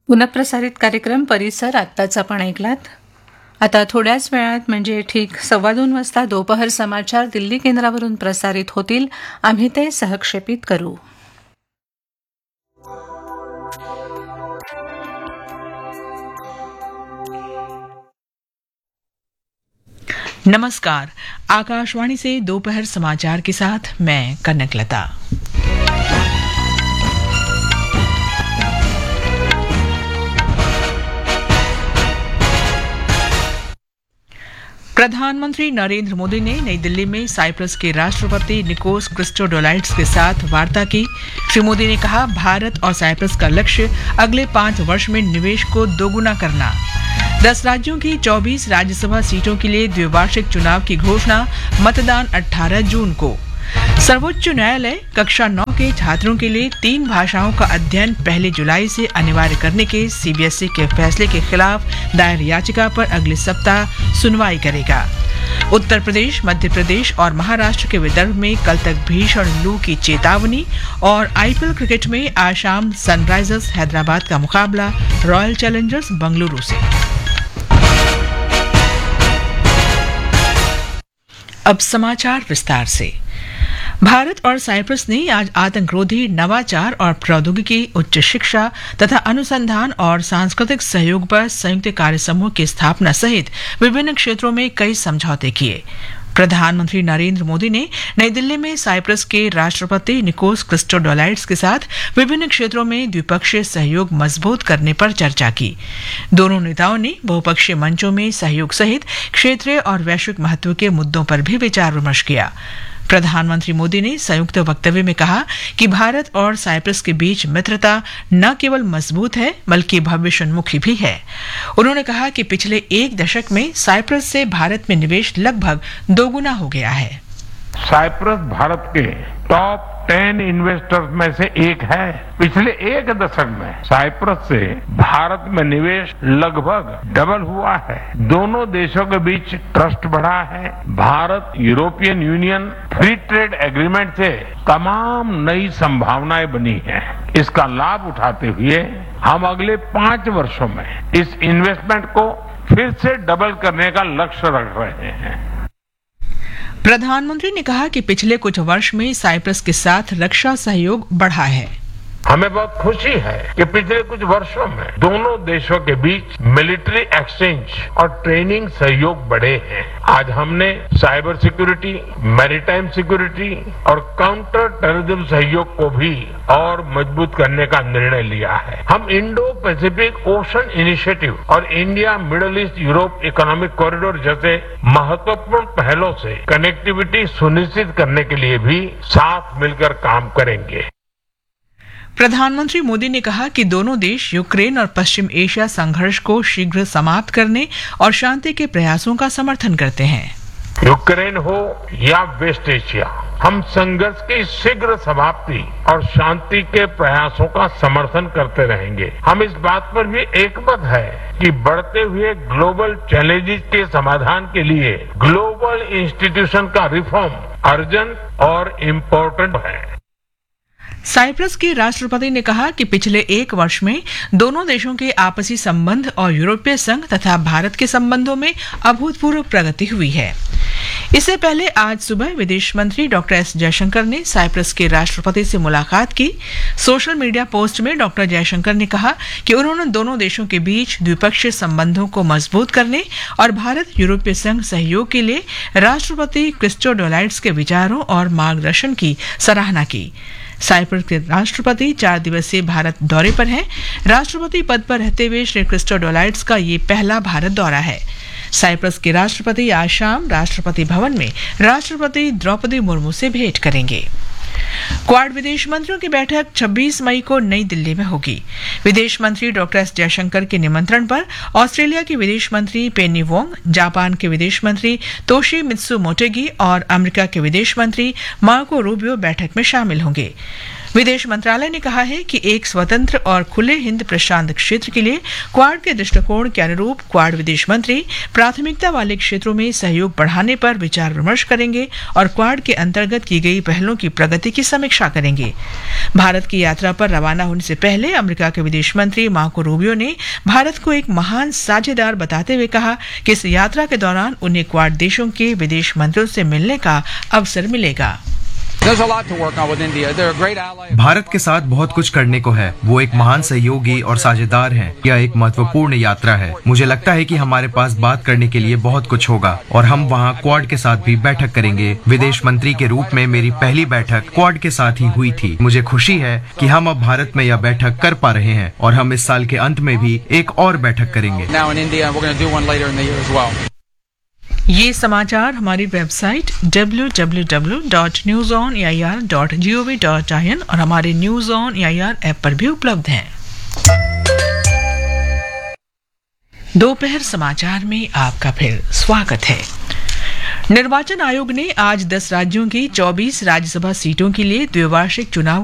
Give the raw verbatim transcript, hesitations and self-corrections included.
पुनःप्रसारित कार्यक्रम परिसर आत्ताच आपण ऐकलात. आता थोड्याच वेळात म्हणजे ठीक सव्वा दोन वाजता दोपहर समाचार दिल्ली केंद्रावरून प्रसारित होतील. आम्ही ते सहक्षेपित करू. नमस्कार, आकाशवाणी से दोपहर समाचार के साथ मैं कनकलता. प्रधानमंत्री नरेंद्र मोदी ने नई दिल्ली में साइप्रस के राष्ट्रपति निकोस क्रिस्टोडोलाइड्स के साथ वार्ता की. श्री मोदी ने कहा, भारत और साइप्रस का लक्ष्य अगले पांच वर्ष में निवेश को दोगुना करना. दस राज्यों की चौबीस राज्यसभा सीटों के लिए द्विवार्षिक चुनाव की घोषणा. मतदान अठारह जून को. सर्वोच्च न्यायालय कक्षा नौ के छात्रों के लिए तीन भाषाओं का अध्ययन पहली जुलाई से अनिवार्य करने के सीबीएसई के फैसले के खिलाफ दायर याचिका पर अगले सप्ताह सुनवाई करेगा. उत्तर प्रदेश, मध्य प्रदेश और महाराष्ट्र के विदर्भ में कल तक भीषण लू की चेतावनी. और आईपीएल क्रिकेट में आज शाम सनराइजर्स हैदराबाद का मुकाबला रॉयल चैलेंजर्स बेंगलुरु से. अब समाचार विस्तार से. भारत और साइप्रस ने आज आतंकरोधी, नवाचार और प्रौद्योगिकी, उच्च शिक्षा तथा अनुसंधान और सांस्कृतिक सहयोग पर संयुक्त कार्य समूह की स्थापना सहित विभिन्न क्षेत्रों में कई समझौते किए. प्रधानमंत्री नरेंद्र मोदी ने नई दिल्ली में साइप्रस के राष्ट्रपति निकोस क्रिस्टोडोलाइड्स के साथ विभिन्न क्षेत्रों में द्विपक्षीय सहयोग मजबूत करने पर चर्चा की. दोनों नेताओं ने बहुपक्षीय मंचों में सहयोग सहित क्षेत्रीय और वैश्विक महत्व के मुद्दों पर भी विचार विमर्श किया. प्रधानमंत्री मोदी ने संयुक्त वक्तव्य में कहा कि भारत और साइप्रस के बीच मित्रता न केवल मजबूत है बल्कि भविष्योन्मुखी भी है. उन्होंने कहा कि पिछले एक दशक में साइप्रस से भारत में निवेश लगभग दोगुना हो गया है. साइप्रस भारत के टॉप टेन इन्वेस्टर्स में से एक है. पिछले एक दशक में साइप्रस से भारत में निवेश लगभग डबल हुआ है. दोनों देशों के बीच ट्रस्ट बढ़ा है. Bharat European union free trade agreement से तमाम नई संभावनाएं बनी हैं. इसका लाभ उठाते हुए हम अगले पांच वर्षों में इस इन्वेस्टमेंट को फिर से डबल करने का लक्ष्य रख रहे हैं. प्रधानमंत्री ने कहा कि पिछले कुछ वर्ष में साइप्रस के साथ रक्षा सहयोग बढ़ा है. हमें बहुत खुशी है कि पिछले कुछ वर्षों में दोनों देशों के बीच मिलिट्री एक्सचेंज और ट्रेनिंग सहयोग बढ़े हैं. आज हमने साइबर सिक्योरिटी, मैरीटाइम सिक्योरिटी और काउंटर टेररिज्म सहयोग को भी और मजबूत करने का निर्णय लिया है. हम इंडो पैसिफिक ओशन इनिशिएटिव और India middle east Europe economic corridor जैसे महत्वपूर्ण पहलों से कनेक्टिविटी सुनिश्चित करने के लिए भी साथ मिलकर काम करेंगे. प्रधानमंत्री मोदी ने कहा कि दोनों देश यूक्रेन और पश्चिम एशिया संघर्ष को शीघ्र समाप्त करने और शांति के प्रयासों का समर्थन करते हैं. यूक्रेन हो या वेस्ट एशिया, हम संघर्ष की शीघ्र समाप्ति और शांति के प्रयासों का समर्थन करते रहेंगे. हम इस बात पर भी एकमत है कि बढ़ते हुए ग्लोबल चैलेंजेस के समाधान के लिए ग्लोबल इंस्टीट्यूशन का रिफॉर्म अर्जेंट और इम्पोर्टेंट है. साइप्रस के राष्ट्रपति ने कहा कि पिछले एक वर्ष में दोनों देशों के आपसी संबंध और यूरोपीय संघ तथा भारत के संबंधों में अभूतपूर्व प्रगति हुई है. इससे पहले आज सुबह विदेश मंत्री डॉक्टर एस जयशंकर ने साइप्रस के राष्ट्रपति से मुलाकात की. सोशल मीडिया पोस्ट में डॉक्टर जयशंकर ने कहा कि उन्होंने दोनों देशों के बीच द्विपक्षीय संबंधों को मजबूत करने और भारत यूरोपीय संघ सहयोग के लिए राष्ट्रपति क्रिस्टोडोलाइड्स के विचारों और मार्गदर्शन की सराहना की. साइप्रस के राष्ट्रपति चार दिवसीय भारत दौरे पर हैं. राष्ट्रपति पद पर रहते हुए श्री क्रिस्टोडोलाइड्स का ये पहला भारत दौरा है. साइप्रस के राष्ट्रपति आज शाम राष्ट्रपति भवन में राष्ट्रपति द्रौपदी मुर्मू से भेंट करेंगे. क्वाड विदेश मंत्रियों की बैठक छब्बीस मई को नई दिल्ली में होगी. विदेश मंत्री डॉक्टर एस जयशंकर के निमंत्रण पर ऑस्ट्रेलिया के विदेश मंत्री पेनी वोंग, जापान के विदेश मंत्री तोशिमित्सु मोटेगी और अमेरिका के विदेश मंत्री मार्को रूबियो बैठक में शामिल होंगे. विदेश मंत्रालय ने कहा है कि एक स्वतंत्र और खुले हिंद प्रशांत क्षेत्र के लिए क्वाड के दृष्टिकोण के अनुरूप क्वाड विदेश मंत्री प्राथमिकता वाले क्षेत्रों में सहयोग बढ़ाने पर विचार विमर्श करेंगे और क्वाड के अंतर्गत की गई पहलों की प्रगति की समीक्षा करेंगे। भारत की यात्रा पर रवाना होने से पहले अमेरिका के विदेश मंत्री मार्को रूबियो ने भारत को एक महान साझेदार बताते हुए कहा कि इस यात्रा के दौरान उन्हें क्वाड देशों के विदेश मंत्रियों से मिलने का अवसर मिलेगा। भारत के साथ बहुत कुछ करने को है। वो एक महान सहयोगी और साझेदार हैं। यह एक महत्वपूर्ण यात्रा है। मुझे लगता है कि हमारे पास बात करने के लिए बहुत कुछ होगा और हम वहाँ क्वाड के साथ भी बैठक करेंगे। विदेश मंत्री के रूप में मेरी पहली बैठक क्वाड के साथ ही हुई थी। मुझे खुशी है कि हम अब भारत में यह बैठक कर पा रहे हैं और हम इस साल के अंत में भी एक और बैठक करेंगे। ये समाचार हमारी website W W W dot news on A I R dot G O V dot I N और हमारे news on A I R app पर भी उपलब्ध हैं। दोपहर समाचार में आपका फिर स्वागत है। निर्वाचन आयोग ने आज दस राज्यों की चौबीस राज्यसभा सीटों के लिए द्विवार्षिक चुनाव